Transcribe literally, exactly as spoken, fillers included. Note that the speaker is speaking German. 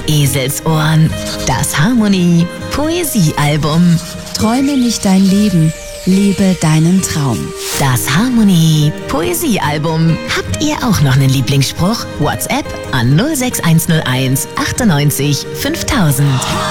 Eselsohren. Das Harmonie Poesiealbum. Träume nicht dein Leben, lebe deinen Traum. Das Harmonie Poesiealbum. Habt ihr auch noch einen Lieblingsspruch? WhatsApp an null sechs eins null eins achtundneunzig fünftausend.